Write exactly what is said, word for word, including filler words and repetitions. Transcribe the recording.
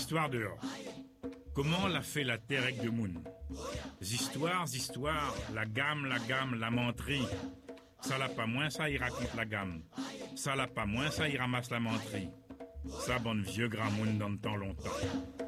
Histoire dehors. Comment l'a fait la terre avec de moun? Histoires, histoires, la gamme, la gamme, la menterie. Ça l'a pas moins, ça il raconte la gamme. Ça l'a pas moins, ça il ramasse la menterie. Ça bonne vieux grand moun dans le temps longtemps.